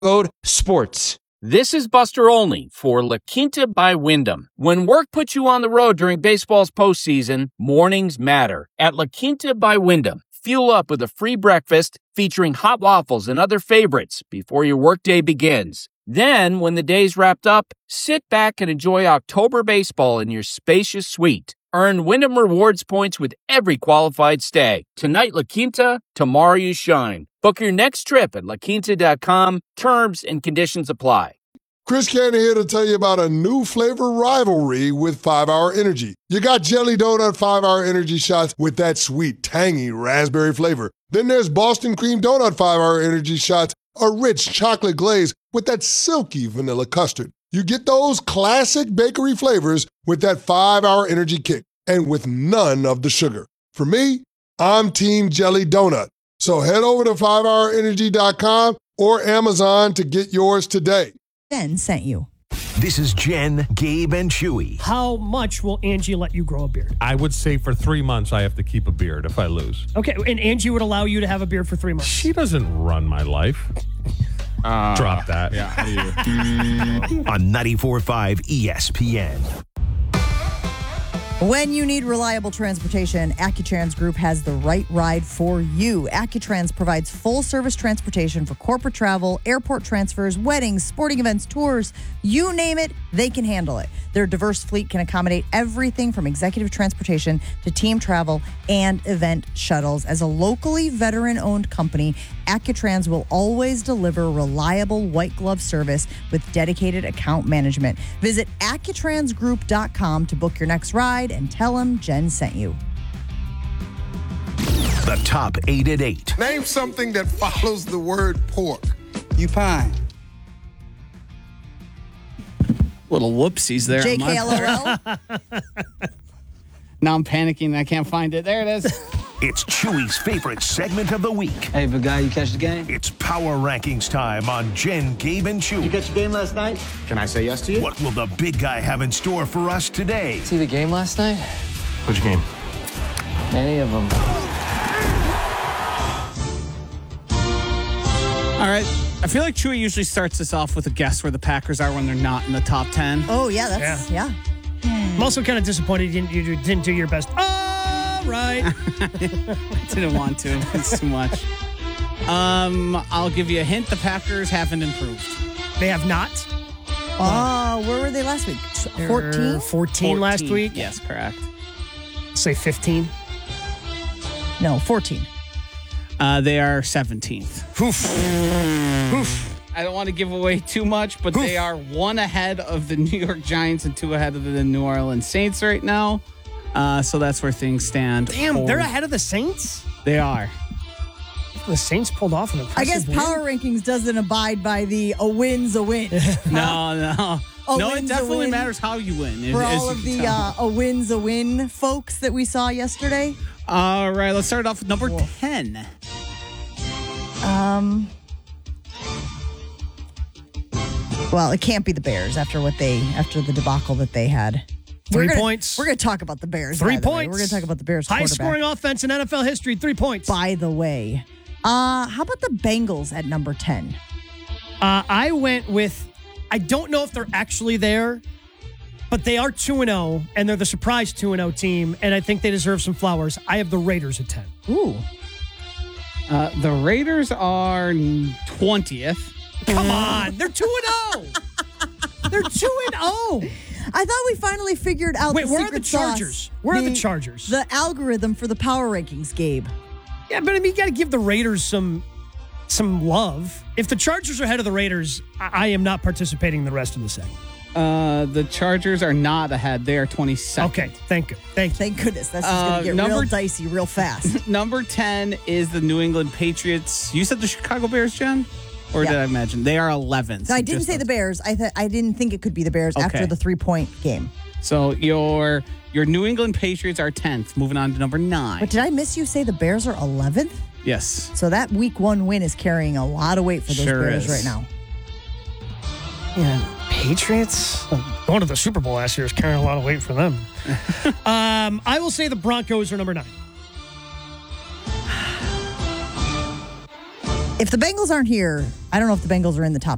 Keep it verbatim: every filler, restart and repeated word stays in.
Code SPORTS. This is Buster Olney for La Quinta by Wyndham. When work puts you on the road during baseball's postseason, mornings matter. At La Quinta by Wyndham, fuel up with a free breakfast featuring hot waffles and other favorites before your workday begins. Then, when the day's wrapped up, sit back and enjoy October baseball in your spacious suite. Earn Wyndham Rewards points with every qualified stay. Tonight, La Quinta, tomorrow you shine. Book your next trip at la quinta dot com. Terms and conditions apply. Chris Cannon here to tell you about a new flavor rivalry with five hour Energy. You got Jelly Donut five hour Energy shots with that sweet, tangy raspberry flavor. Then there's Boston Cream Donut five hour Energy shots, a rich chocolate glaze with that silky vanilla custard. You get those classic bakery flavors with that five hour Energy kick and with none of the sugar. For me, I'm Team Jelly Donut. So head over to five hour energy dot com or Amazon to get yours today. Jen sent you. This is Jen, Gabe, and Chewy. How much will Angie let you grow a beard? I would say for three months I have to keep a beard if I lose. Okay, and Angie would allow you to have a beard for three months? She doesn't run my life. Uh, Drop that. Yeah. On ninety-four point five E S P N. When you need reliable transportation, AccuTrans Group has the right ride for you. AccuTrans provides full-service transportation for corporate travel, airport transfers, weddings, sporting events, tours. You name it, they can handle it. Their diverse fleet can accommodate everything from executive transportation to team travel and event shuttles. As a locally veteran-owned company, AccuTrans will always deliver reliable white glove service with dedicated account management. Visit accutrans group dot com to book your next ride and tell them Jen sent you. The top eight at eight. Name something that follows the word pork. You pine. Little whoopsies there. J K L O L. Now I'm panicking. I can't find it. There it is. It's Chewy's favorite segment of the week. Hey, big guy, you catch the game? It's Power Rankings time on Jen, Gabe, and Chewy. You catch the game last night? Can I say yes to you? What will the big guy have in store for us today? See the game last night? Which game? Many of them. All right. I feel like Chewy usually starts us off with a guess where the Packers are when they're not in the top ten. Oh, yeah, that's, yeah. yeah. I'm also kind of disappointed you didn't, you didn't do your best. All right. Didn't want to. It's too much. Um, I'll give you a hint. The Packers haven't improved. They have not? Oh, where were they last week? fourteen? fourteen last week? Yes, correct. Say fifteen. No, fourteen. Uh, they are seventeenth. Oof. Oof. I don't want to give away too much, but Oof. They are one ahead of the New York Giants and two ahead of the New Orleans Saints right now. Uh, so that's where things stand. Damn, for... they're ahead of the Saints? They are. The Saints pulled off an impressive I guess win. Power Rankings doesn't abide by the a win's a win. no, no. A no, it win's a definitely win. matters how you win. For as all you of can the tell. uh, a win's a win folks that we saw yesterday. All right, let's start off with number Cool. ten. Um. Well, it can't be the Bears after what they after the debacle that they had. Three we're gonna, points. We're going to talk about the Bears. Three by the way. points. We're going to talk about the Bears. Highest scoring offense in N F L history. Three points. By the way, uh, how about the Bengals at number ten? Uh, I went with. I don't know if they're actually there, but they are two and zero, and they're the surprise two and zero team, and I think they deserve some flowers. I have the Raiders at ten. Ooh. Uh, the Raiders are twentieth. Come on, they're two and zero. They're two and zero. I thought we finally figured out. Wait, the where are secret the Chargers? sauce. Where are the, the Chargers? The algorithm for the Power Rankings, Gabe. Yeah, but I mean, you got to give the Raiders some some love. If the Chargers are ahead of the Raiders, I, I am not participating in the rest of the segment. Uh, the Chargers are not ahead. They are twenty-second. Okay, thank you. Thank you. Thank goodness. That's just Uh, going to get number- real dicey real fast. Number ten is the New England Patriots. You said the Chicago Bears, Jen? Or Yeah. did I imagine? They are eleventh. No, I didn't Just say a- the Bears. I th- I didn't think it could be the Bears Okay. after the three-point game. So your your New England Patriots are tenth. Moving on to number nine. But did I miss you say the Bears are eleventh? Yes. So that week one win is carrying a lot of weight for those Sure Bears is. right now. Yeah, Patriots going to the Super Bowl last year is carrying a lot of weight for them. um, I will say the Broncos are number nine. If the Bengals aren't here, I don't know if the Bengals are in the top